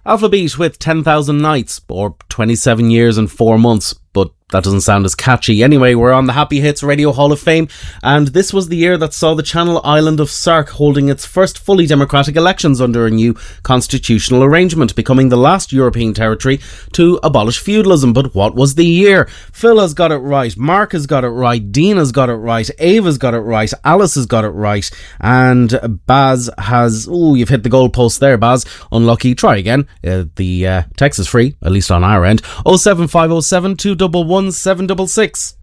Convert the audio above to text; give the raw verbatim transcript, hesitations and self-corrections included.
Alpha Beat with ten thousand Nights, or twenty-seven years and four months, but that doesn't sound as catchy. Anyway, we're on the Happy Hits Radio Hall of Fame, and this was the year that saw the Channel Island of Sark holding its first fully democratic elections under a new constitutional arrangement, becoming the last European territory to abolish feudalism. But what was the year? Phil has got it right, Mark has got it right, Dean has got it right, Ava's got it right, Alice has got it right, and Baz has... Oh, you've hit the goalpost there, Baz. Unlucky. Try again. Uh, the uh, text is free, at least on our end. oh seven five oh seven, two one one, seven six six.